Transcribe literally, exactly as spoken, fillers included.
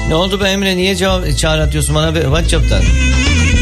Ne oldu be Emre, niye cevap çağrı atıyorsun bana WhatsApp'tan?